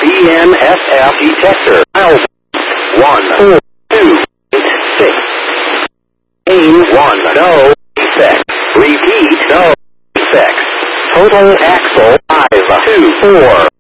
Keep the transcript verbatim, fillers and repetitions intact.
B N S F detector. Dial one four two eight six. Aim one, no effects. Repeat, no effects. Total axle five two four.